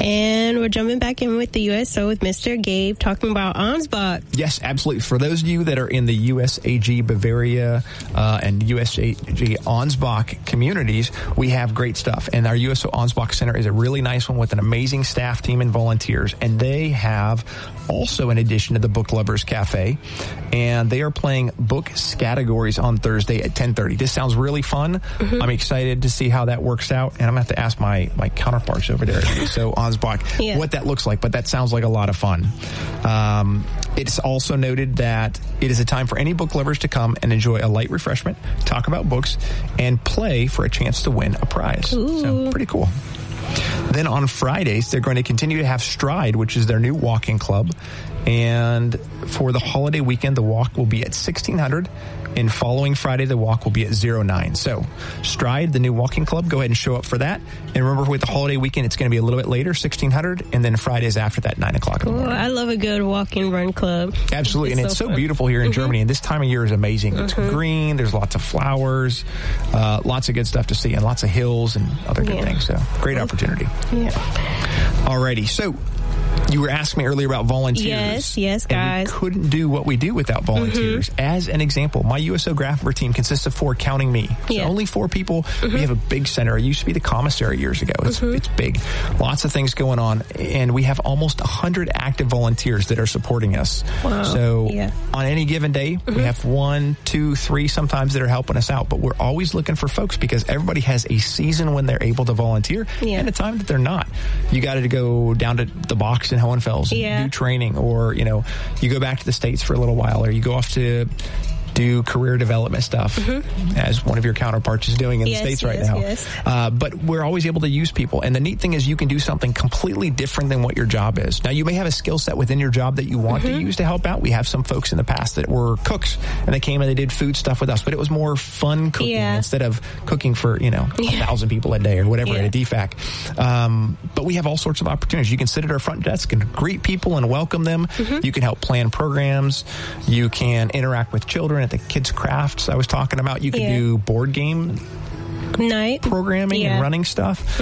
And we're jumping back in with the USO with Mr. Gabe talking about Ansbach. Yes, absolutely. For those of you that are in the USAG Bavaria and USAG Ansbach communities, we have great stuff. And our USO Ansbach Center is a really nice one with an amazing staff team and volunteers. And they have also an addition to the Book Lovers Cafe. And they are playing book categories on Thursday at 10:30. This sounds really fun. Mm-hmm. I'm excited to see how that works out. And I'm going to have to ask my counterparts over there at USO Ansbach what that looks like. But that sounds like a lot of fun. It's also noted that it is a time for any book lovers to come and enjoy a light refreshment, talk about books, and play for a chance to win a prize. Ooh. So pretty cool. Then on Fridays, they're going to continue to have Stride, which is their new walking club. And for the holiday weekend, the walk will be at 1600. And following Friday, the walk will be at 09. So Stride, the new walking club, go ahead and show up for that. And remember, with the holiday weekend, it's going to be a little bit later, 1600. And then Fridays after that, 9 o'clock in the morning. I love a good walk and run club. Absolutely. And it's so beautiful here in Germany. And this time of year is amazing. It's green. There's lots of flowers, lots of good stuff to see, and lots of hills and other good things. So great opportunity. Yeah. Alrighty. So you were asking me earlier about volunteers. Yes, guys. And we couldn't do what we do without volunteers. As an example, my USO Graphic team consists of 4, counting me. So only 4 people. We have a big center. It used to be the commissary years ago. It's big. Lots of things going on. And we have almost 100 active volunteers that are supporting us. Wow. So on any given day, we have 1, 2, 3 sometimes that are helping us out. But we're always looking for folks because everybody has a season when they're able to volunteer and a time that they're not. You got to go down to the box in Hohenfels and do training, or you go back to the States for a little while, or you go off to do career development stuff, as one of your counterparts is doing in the States right now. But we're always able to use people. And the neat thing is you can do something completely different than what your job is. Now, you may have a skill set within your job that you want to use to help out. We have some folks in the past that were cooks, and they came and they did food stuff with us, but it was more fun cooking instead of cooking for, 1,000 people a day or whatever at a DFAC. But we have all sorts of opportunities. You can sit at our front desk and greet people and welcome them. You can help plan programs. You can interact with children at the kids' crafts I was talking about. You can do board game night programming and running stuff.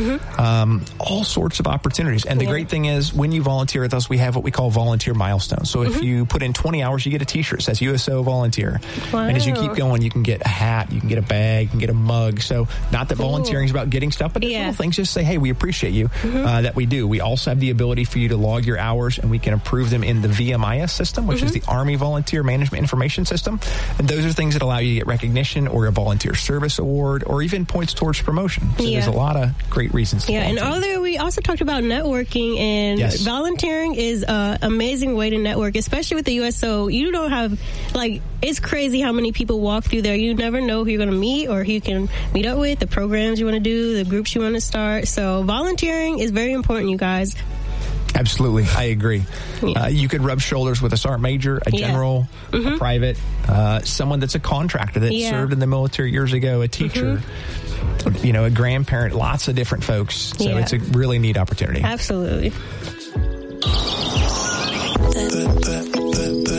All sorts of opportunities. And the great thing is, when you volunteer with us, we have what we call volunteer milestones. So if you put in 20 hours, you get a t-shirt that says USO volunteer. Wow. And as you keep going, you can get a hat, you can get a bag, you can get a mug. So not that volunteering is about getting stuff, but little things, just say, hey, we appreciate you, that we do. We also have the ability for you to log your hours, and we can approve them in the VMIS system, which is the Army Volunteer Management Information System. And those are things that allow you to get recognition or a volunteer service award, or even points towards promotion. So there's a lot of great reasons to volunteer. And earlier we also talked about networking, and volunteering is an amazing way to network, especially with the USO. You don't have, it's crazy how many people walk through there. You never know who you're going to meet or who you can meet up with, the programs you want to do, the groups you want to start. So volunteering is very important, you guys. Absolutely. I agree. You could rub shoulders with a sergeant major, a general, a private, someone that's a contractor that served in the military years ago, a teacher, a grandparent, lots of different folks. So it's a really neat opportunity. Absolutely.